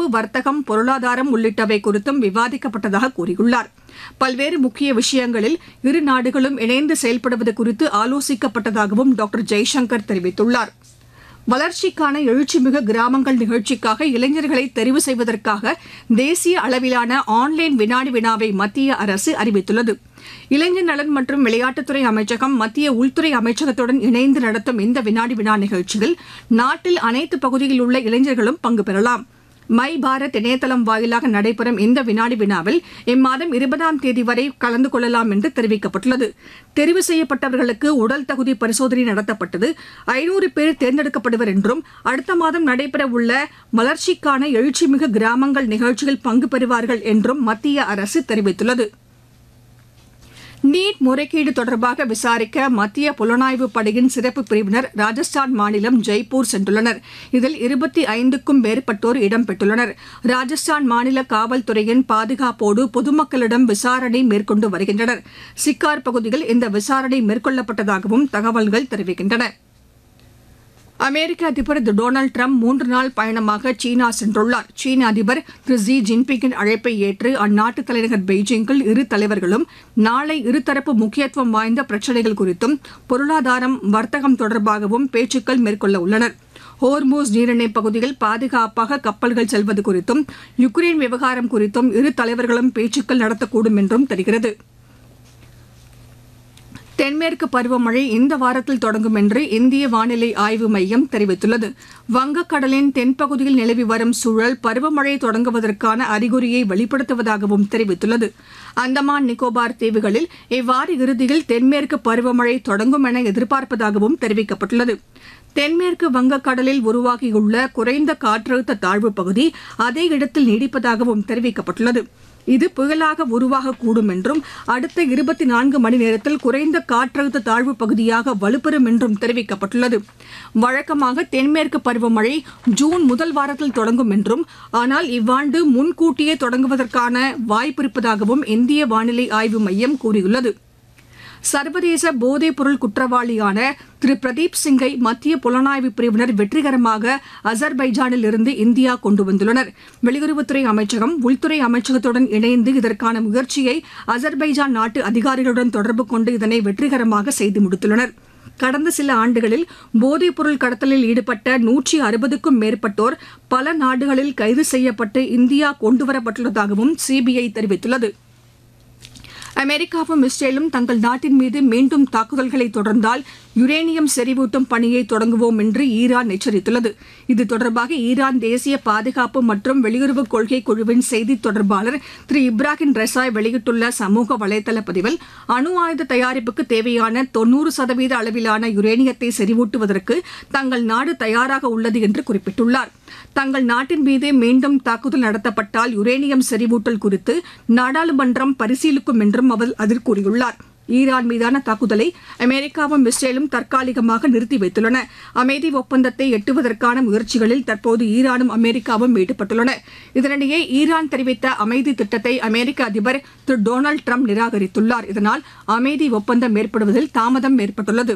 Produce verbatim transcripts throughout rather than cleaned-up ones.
வர்த்தகம், பொருளாதாரம் உள்ளிட்டவை குறித்தும் விவாதிக்கப்பட்டதாக கூறியுள்ளார். பல்வேறு முக்கிய விஷயங்களில் இரு நாடுகளும் இணைந்து செயல்படுவது குறித்து ஆலோசிக்கப்பட்டதாகவும் டாக்டர் ஜெய்சங்கர் தெரிவித்துள்ளார். வளர்ச்சிக்கான எழுச்சிமிகு கிராமங்கள் நிகழ்ச்சிக்காக இளைஞர்களை தெரிவு செய்வதற்காக தேசிய அளவிலான ஆன்லைன் வினாடி வினாவை மத்திய அரசு அறிவித்துள்ளது. இளைஞர் நலன் மற்றும் விளையாட்டுத்துறை அமைச்சகம் மத்திய உள்துறை அமைச்சகத்துடன் இணைந்து நடத்தும் இந்த வினாடி வினா நிகழ்ச்சியில் நாட்டில் அனைத்து பகுதியில் உள்ள இளைஞர்களும் பங்கு பெறலாம். மை பாரத் இணையதளம் வாயிலாக நடைபெறும் இந்த வினாடி வினாவில் இம்மாதம் இருபதாம் தேதி வரை கலந்து கொள்ளலாம் என்று தெரிவிக்கப்பட்டுள்ளது. தெரிவு செய்யப்பட்டவர்களுக்கு உடல் தகுதி பரிசோதனை நடத்தப்பட்டது. ஐநூறு பேர் தேர்ந்தெடுக்கப்படுவர் என்றும் அடுத்த மாதம் நடைபெறவுள்ள வளர்ச்சிக்கான எழுச்சிமிகு கிராமங்கள் நிகழ்ச்சியில் பங்கு பெறுவார்கள் என்றும் மத்திய அரசு தெரிவித்துள்ளது. நீட் முறைகேடு தொடர்பாக விசாரிக்க மத்திய புலனாய்வு படையின் சிறப்பு பிரிவினர் ராஜஸ்தான் மாநிலம் ஜெய்ப்பூர் சென்றுள்ளனர். இதில் இருபத்தி ஐந்துக்கும் மேற்பட்டோர் இடம்பெற்றுள்ளனர். ராஜஸ்தான் மாநில காவல்துறையின் பாதுகாப்போடு பொதுமக்களிடம் விசாரணை மேற்கொண்டு வருகின்றனர். சிக்கார் பகுதியில் இந்த விசாரணை மேற்கொள்ளப்பட்டதாகவும் தகவல்கள் தெரிவிக்கின்றன. அமெரிக்க அதிபர் திரு டொனால்டு டிரம்ப் மூன்று நாள் பயணமாக சீனா சென்றுள்ளார். சீன அதிபர் திரு ஜி ஜின்பிங்கின் அழைப்பை ஏற்று அந்நாட்டு தலைநகர் பெய்ஜிங்கில் இரு தலைவர்களும் நாளை இருதரப்பு முக்கியத்துவம் வாய்ந்த பிரச்சினைகள் குறித்தும் பொருளாதாரம், வர்த்தகம் தொடர்பாகவும் பேச்சுக்கள் மேற்கொள்ள உள்ளனர். ஹோர்மூஸ் நீரிணை பகுதியில் பாதுகாப்பாக கப்பல்கள் செல்வது குறித்தும் யுக்ரைன் விவகாரம் குறித்தும் இரு தலைவர்களும் பேச்சுக்கள் நடத்தக்கூடும் என்றும் தெரிகிறது. தென்மேற்கு பருவமழை இந்த வாரத்தில் தொடங்கும் என்று இந்திய வானிலை ஆய்வு மையம் தெரிவித்துள்ளது. வங்கக்கடலின் தென்பகுதியில் நிலவி வரும் சூழல் பருவமழை தொடங்குவதற்கான அறிகுறியை வெளிப்படுத்துவதாகவும் தெரிவித்துள்ளது. அந்தமான் நிக்கோபார் தீவுகளில் இவ்வாறு இறுதியில் தென்மேற்கு பருவமழை தொடங்கும் என எதிர்பார்ப்பதாகவும் தெரிவிக்கப்பட்டுள்ளது. தென்மேற்கு வங்கக்கடலில் உருவாகியுள்ள குறைந்த காற்றழுத்த தாழ்வுப் பகுதி அதே இடத்தில் நீடிப்பதாகவும் தெரிவிக்கப்பட்டுள்ளது. இது புயலாக உருவாகக்கூடும் என்றும் அடுத்த இருபத்தி நான்கு மணி நேரத்தில் குறைந்த காற்றழுத்த தாழ்வுப் பகுதியாக வலுப்பெறும் என்றும் தெரிவிக்கப்பட்டுள்ளது. வழக்கமாக தென்மேற்கு பருவமழை ஜூன் முதல் வாரத்தில் தொடங்கும் என்றும் ஆனால் இவ்வாண்டு முன்கூட்டியே தொடங்குவதற்கான வாய்ப்பிருப்பதாகவும் இந்திய வானிலை ஆய்வு மையம் கூறியுள்ளது. சர்வதேச போதைப்பொருள் குற்றவாளியான திரு பிரதீப் சிங்கை மத்திய புலனாய்வு பிரிவினர் வெற்றிகரமாக அசர்பைஜானில் இருந்து இந்தியா கொண்டு வந்துள்ளனர். வெளியுறவுத்துறை அமைச்சகம், உள்துறை அமைச்சகத்துடன் இணைந்து இதற்கான முயற்சியை அசர்பைஜான் நாட்டு அதிகாரிகளுடன் தொடர்பு கொண்டு இதனை வெற்றிகரமாக செய்து முடித்துள்ளனர். கடந்த சில ஆண்டுகளில் போதைப்பொருள் கடத்தலில் ஈடுபட்ட நூற்றி அறுபதுக்கும் மேற்பட்டோர் பல நாடுகளில் கைது செய்யப்பட்டு இந்தியா கொண்டுவரப்பட்டுள்ளதாகவும் சிபிஐ தெரிவித்துள்ளது. அமெரிக்காவும் இஸ்ரேலும் தங்கள் நாட்டின் மீது மீண்டும் தாக்குதல்களை தொடர்ந்தால் யுரேனியம் செறிவூட்டும் பணியை தொடங்குவோம் என்று ஈரான் எச்சரித்துள்ளது. இது தொடர்பாக ஈரான் தேசிய பாதுகாப்பு மற்றும் வெளியுறவு கொள்கை குழுவின் செய்தித் தொடர்பாளர் திரு இப்ராஹிம் ரெசாய் வெளியிட்டுள்ள சமூக வலைதள பதிவில் அணு ஆயுத தயாரிப்புக்கு தேவையான தொன்னூறு சதவீத அளவிலான யுரேனியத்தை செறிவூட்டுவதற்கு தங்கள் நாடு தயாராக உள்ளது என்று குறிப்பிட்டுள்ளார். தங்கள் நாட்டின் மீது மீண்டும் தாக்குதல் நடத்தப்பட்டால் யுரேனியம் செறிவூட்டல் குறித்து நாடாளுமன்றம் பரிசீலிக்கும் என்றும் அவர் அதில் கூறியுள்ளார். ஈரான் மீதான தாக்குதலை அமெரிக்காவும் இஸ்ரேலும் தற்காலிகமாக நிறுத்தி வைத்துள்ளன. அமைதி ஒப்பந்தத்தை எட்டுவதற்கான முயற்சிகளில் தற்போது ஈரானும் அமெரிக்காவும் ஈடுபட்டுள்ளன. இதனிடையே ஈரான் தெரிவித்த அமைதி திட்டத்தை அமெரிக்க அதிபர் திரு டொனால்டு டிரம்ப் நிராகரித்துள்ளார். இதனால் அமைதி ஒப்பந்தம் ஏற்படுவதில் தாமதம் ஏற்பட்டுள்ளது.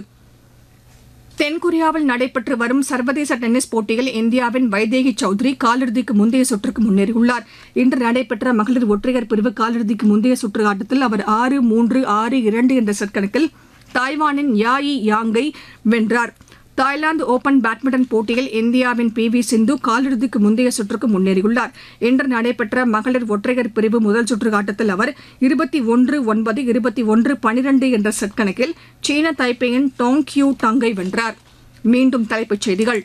தென்கொரியாவில் நடைபெற்று வரும் சர்வதேச டென்னிஸ் போட்டியில் இந்தியாவின் வைதேகி சௌத்ரி காலிறுதிக்கு முந்தைய சுற்றுக்கு முன்னேறியுள்ளார். இன்று நடைபெற்ற மகளிர் ஒற்றையர் பிரிவு காலிறுதிக்கு முந்தைய சுற்று ஆட்டத்தில் அவர் ஆறு மூன்று ஆறு இரண்டு என்ற செட் கணக்கில் தாய்வானின் யாயி யாங்கை வென்றார். தாய்லாந்து ஓபன் பேட்மிண்டன் போட்டியில் இந்தியாவின் பி வி சிந்து காலிறுதிக்கு முந்தைய சுற்றுக்கு முன்னேறியுள்ளார். இன்று நடைபெற்ற மகளிர் ஒற்றையர் பிரிவு முதல் சுற்று ஆட்டத்தில் அவர் இருபத்தி ஒன்று ஒன்பது இருபத்தி ஒன்று பனிரெண்டு என்ற செட் கணக்கில் சீன தைப்பேயின் டோங் கியூ டங்கை வென்றார். மீண்டும் தலைப்புச் செய்திகள்.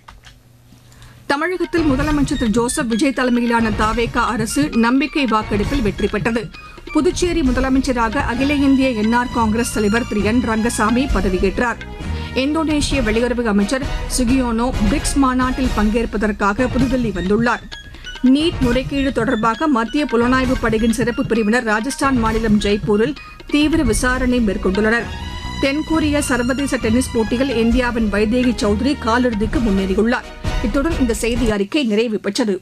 தமிழகத்தில் முதலமைச்சர் திரு ஜோசப் விஜய் தலைமையிலான தாவேகா அரசு நம்பிக்கை வாக்கெடுப்பில் வெற்றி பெற்றது. புதுச்சேரி முதலமைச்சராக அகில இந்திய என்ஆர் காங்கிரஸ் தலைவர் திரு என் ரங்கசாமி பதவியேற்றார். இந்தோனேஷிய வெளியுறவு அமைச்சர் சுகியோனோ பிரிக்ஸ் மாநாட்டில் பங்கேற்பதற்காக புதுதில்லி வந்துள்ளார். நீட் முறைகேடு தொடர்பாக மத்திய புலனாய்வு படையின் சிறப்பு பிரிவினர் ராஜஸ்தான் மாநிலம் ஜெய்ப்பூரில் தீவிர விசாரணை மேற்கொண்டுள்ளனர். தென்கொரிய சர்வதேச டென்னிஸ் போட்டியில் இந்தியாவின் வைதேகி சௌத்ரி காலிறுதிக்கு முன்னேறியுள்ளார். இத்துடன் இந்த செய்தி அறிக்கை நிறைவு பெற்றது.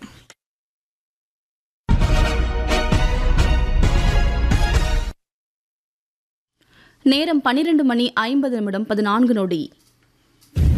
நேரம் பனிரெண்டு மணி ஐம்பது நிமிடம் பதினான்கு நொடி.